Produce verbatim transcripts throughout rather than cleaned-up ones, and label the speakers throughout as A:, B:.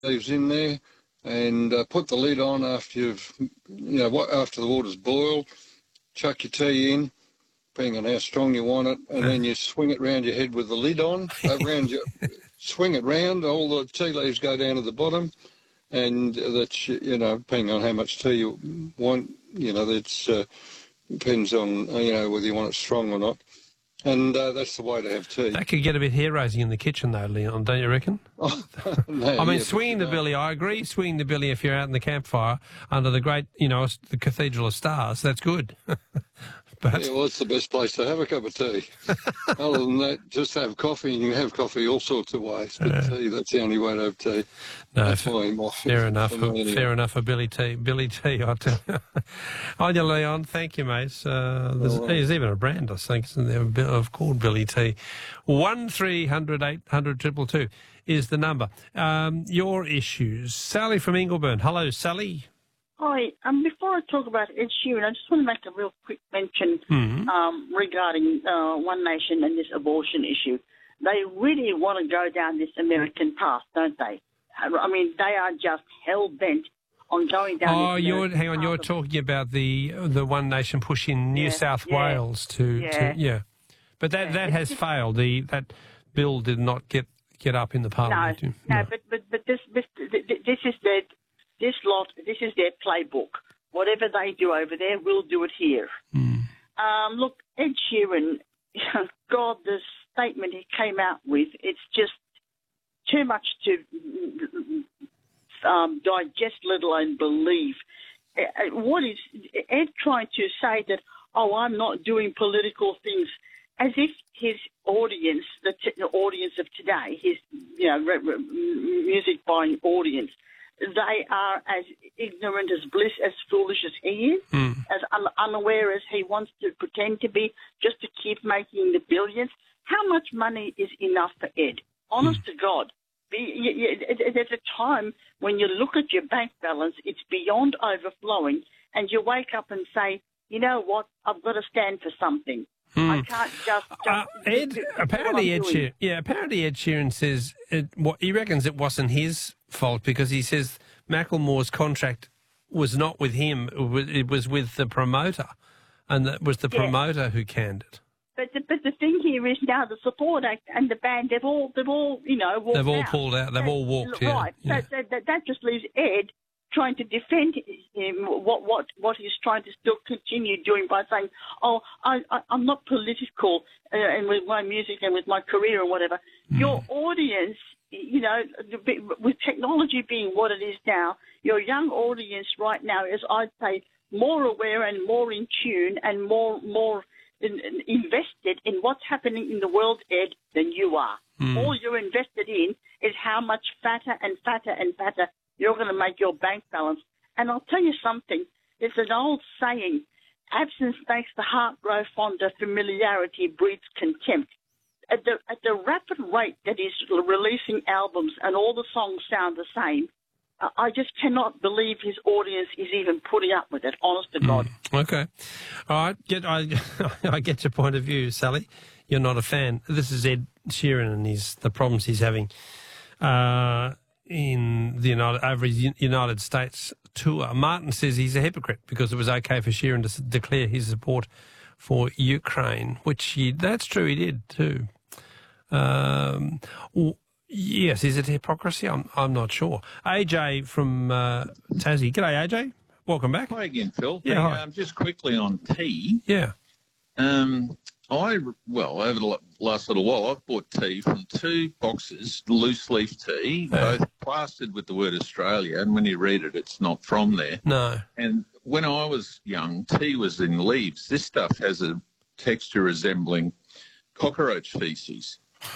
A: leaves in there, and uh, put the lid on after you've, you know, what after the water's boiled. Chuck your tea in, depending on how strong you want it, and then you swing it round your head with the lid on. Around your, swing it round. All the tea leaves go down to the bottom, and that's, you know, depending on how much tea you want. You know, that's uh, depends on, you know, whether you want it strong or not. And uh, that's the way to have tea.
B: That could get a bit hair-raising in the kitchen, though, Leon, don't you reckon?
A: Oh, no,
B: I mean,
A: yeah,
B: swinging the
A: no.
B: billy, I agree, swinging the billy if you're out in the campfire under the great, you know, the Cathedral of Stars, that's good. But
A: yeah, well, it's the best place to have a cup of tea. Other than that, just have coffee, and you can have coffee all sorts of ways. But uh, tea, that's the only way to have tea.
B: No,
A: that's
B: fair,
A: my, my,
B: fair enough.
A: for me, anyway.
B: Fair enough for Billy T. Billy T. I tell you. On you, Leon. Thank you, mate. Uh, there's,
A: well.
B: there's even a brand, I think, isn't there, of called Billy T. One three hundred eight hundred triple two is the number. Um, your issues, Sally from Ingleburn. Hello, Sally.
C: Hi. Um, before I talk about Ed Sheeran, I just want to make a real quick mention
B: Mm-hmm.
C: um, regarding uh, One Nation and this abortion issue. They really want to go down this American path, don't they? I mean, they are just hell-bent on going down
B: Oh,
C: this
B: you're
C: American
B: hang on.
C: path
B: You're
C: of-
B: talking about the the One Nation push in New
C: Yeah,
B: South
C: yeah,
B: Wales to
C: yeah.
B: to yeah, but that
C: Yeah,
B: that
C: it's
B: has
C: just-
B: failed. The that bill did not get get up in the
C: No,
B: Parliament.
C: no, but but but this this this is their this lot. This is their playbook. Whatever they do over there, we'll do it here.
B: Mm.
C: Um, look, Ed Sheeran, God, the statement he came out with, it's just too much to um, digest, let alone believe. Uh, What is Ed trying to say that, oh, I'm not doing political things, as if his audience, the, t- the audience of today, his, you know, re- re- music buying audience, they are as ignorant as bliss, as foolish as he is,
B: Mm.
C: as un- unaware as he wants to pretend to be, just to keep making the billions. How much money is enough for Ed? Honest to God. Be- y- y- y- There's a time when you look at your bank balance, it's beyond overflowing, and you wake up and say, you know what, I've got to stand for something. I can't just... just
B: Uh, Ed,
C: do- do
B: apparently
C: what I'm
B: Ed
C: doing.
B: Sheeran, yeah, apparently Ed Sheeran says it, what he reckons it wasn't his fault because he says Macklemore's contract was not with him; it was, it was with the promoter, and it was the
C: Yeah.
B: promoter who canned it.
C: But the, but the thing here is now the support act and the band, they've all, they've all, you know, walked
B: They've all
C: out.
B: pulled out. They've
C: So-
B: all walked. Yeah,
C: Right.
B: yeah.
C: So, so that, that just leaves Ed trying to defend him, what what what he's trying to still continue doing by saying, oh, I, I, I'm not political uh, and with my music and with my career or whatever.
B: Mm.
C: Your audience, you know, with technology being what it is now, your young audience right now is, I'd say, more aware and more in tune and more more in, in, invested in what's happening in the world, Ed, than you are.
B: Mm.
C: All you're invested in is how much fatter and fatter and fatter you're going to make your bank balance. And I'll tell you something. It's an old saying, absence makes the heart grow fonder, familiarity breeds contempt. At the, at the rapid rate that he's releasing albums and all the songs sound the same, uh, I just cannot believe his audience is even putting up with it, honest to God.
B: Okay, all right. Get I, I get your point of view, Sally. You're not a fan. This is Ed Sheeran and his the problems he's having uh, in the United over his U- United States tour. Martin says he's a hypocrite because it was okay for Sheeran to s- declare his support for Ukraine, which he, that's true, he did too. Um, w- yes, is it hypocrisy? I'm I'm not sure. A J from uh, Tassie. G'day, A J. Welcome back.
D: Hi again, Phil.
B: Yeah,
D: Hey,
B: hi.
D: um, just quickly on tea.
B: Yeah.
D: Um, I well over the la- last little while, I've bought tea from two boxes, loose leaf tea,
B: Yeah.
D: both plastered with the word Australia, and when you read it, it's not from there.
B: No.
D: And when I was young, tea was in leaves. This stuff has a texture resembling cockroach feces.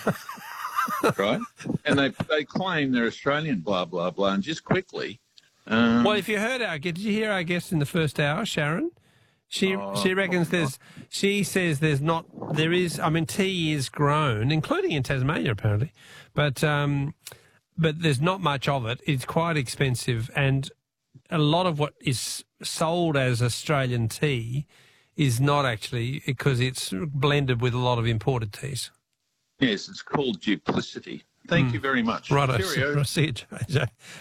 D: Right? And they they claim they're Australian, blah, blah, blah. And just quickly... Um,
B: Well, if you heard our, did you hear our guest in the first hour, Sharon? She
D: Oh,
B: she reckons
D: probably
B: there's. She says there's not. There is. I mean, tea is grown, including in Tasmania apparently, but um, but there's not much of it. It's quite expensive, and a lot of what is sold as Australian tea is not actually because it's blended with a lot of imported teas.
D: Yes, it's called duplicity. Thank you very much.
B: Right,
D: Cheerio.
B: I see it, J J.